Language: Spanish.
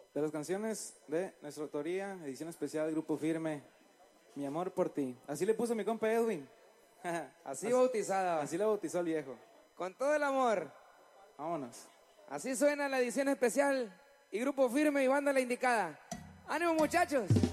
De las canciones de nuestra autoría, edición especial del Grupo Firme, Mi amor por ti. Así le puso mi compa Edwin. Así bautizada. Así la bautizó el viejo. Con todo el amor. Vámonos. Así suena la edición especial y Grupo Firme y banda La Indicada. ¡Ánimo, muchachos!